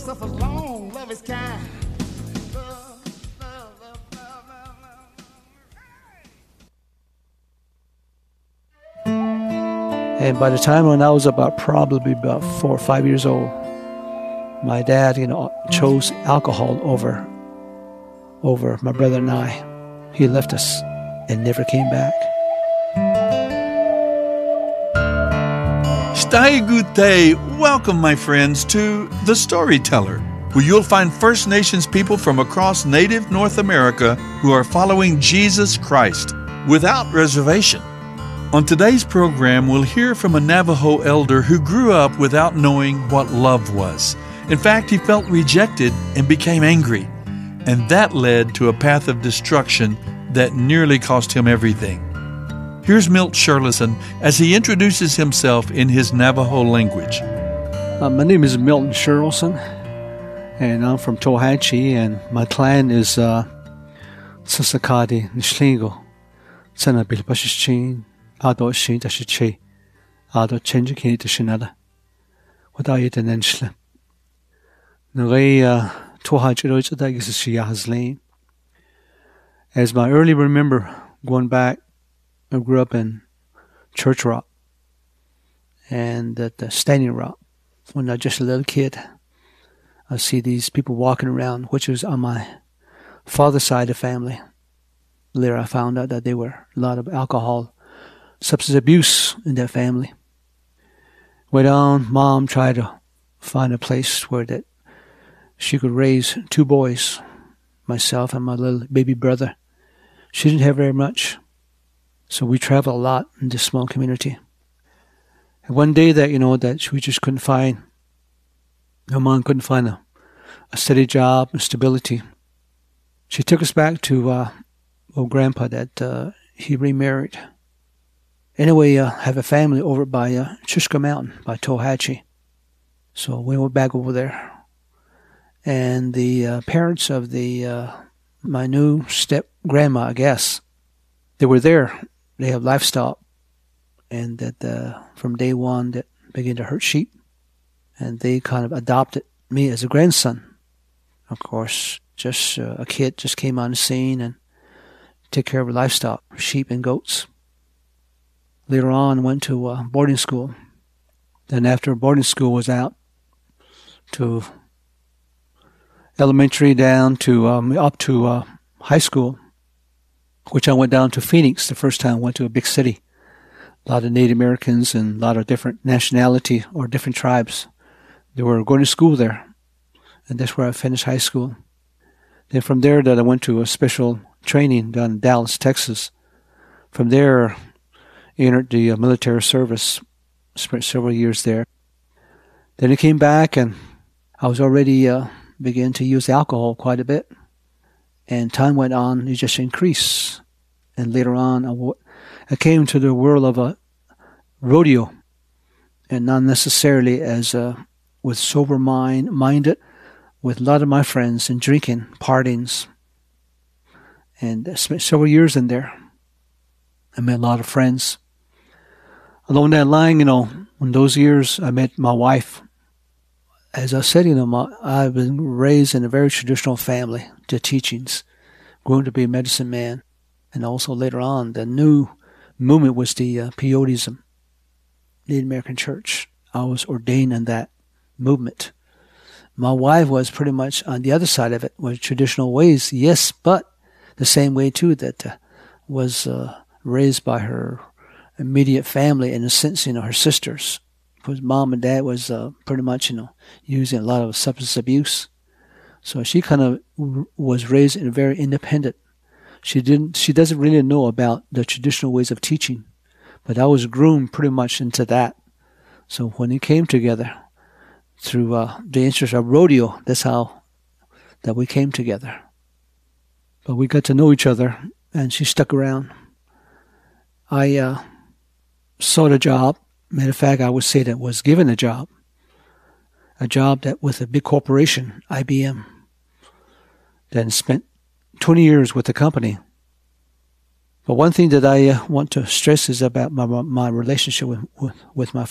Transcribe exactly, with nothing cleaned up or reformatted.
Suffers long, love is kind. And by the time when I was about probably about four or five years old, my dad, you know, chose alcohol over, over my brother and I. He left us and never came back. Stai Gute, welcome my friends to The Storyteller, where you'll find First Nations people from across native North America who are following Jesus Christ without reservation. On today's program, we'll hear from a Navajo elder who grew up without knowing what love was. In fact, he felt rejected and became angry, and that led to a path of destruction that nearly cost him everything. Here's Milt Sherlison as he introduces himself in his Navajo language. Uh, my name is Milton Sherlison, and I'm from Tohatchee, and my clan is uh, Tsasakadi Nishlingo, Tsana Bilpashichin, Ado Shin Tashichi, Ado Chenjiki Tashinada, without it an Enschle. Nure Tohatchee Rojadagis Shiyahas As my early remember going back, I grew up in Church Rock and at the Standing Rock. When I was just a little kid, I see these people walking around, which was on my father's side of the family. Later I found out that there were a lot of alcohol, substance abuse in that family. Went on, Mom tried to find a place where that she could raise two boys, myself and my little baby brother. She didn't have very much. So we traveled a lot in this small community. And one day that, you know, that we just couldn't find, my mom couldn't find a, a steady job and stability. She took us back to uh, old grandpa that uh, he remarried. Anyway, uh, have a family over by uh, Chishka Mountain, by Tohatchee. So we went back over there. And the uh, parents of the uh, my new step-grandma, I guess, they were there. They have livestock, and that uh, from day one that began to herd sheep, and they kind of adopted me as a grandson. Of course, just uh, a kid just came on the scene and took care of livestock, sheep and goats. Later on, went to uh, boarding school. Then after boarding school was out, to elementary down to um, up to uh, high school, which I went down to Phoenix the first time I went to a big city. A lot of Native Americans and a lot of different nationality or different tribes. They were going to school there, and that's where I finished high school. Then from there that I went to a special training down in Dallas, Texas. From there, I entered the uh, military service, spent several years there. Then I came back, and I was already uh, began to use alcohol quite a bit. And time went on, it just increased. And later on, I, w- I came to the world of a rodeo, and not necessarily as a, with sober mind, minded, with a lot of my friends and drinking, partings. And I spent several years in there. I met a lot of friends. Along that line, you know, in those years, I met my wife. As I said, you know, my, I've been raised in a very traditional family, the teachings, grown to be a medicine man. And also later on, the new movement was the uh, Peyotism, Native American Church. I was ordained in that movement. My wife was pretty much on the other side of it, was traditional ways, yes, but the same way too that uh, was uh, raised by her immediate family, in a sense, you know, her sisters. Because mom and dad was uh, pretty much, you know, using a lot of substance abuse. So she kind of w- was raised in a very independent. She didn't. She doesn't really know about the traditional ways of teaching, but I was groomed pretty much into that. So when it came together through uh, the interest of rodeo, that's how that we came together. But we got to know each other, and she stuck around. I uh, sought a job. Matter of fact, I would say that was given a job, a job that with a big corporation, I B M. Then spent twenty years with the company. But one thing that I uh, want to stress is about my my relationship with with, with my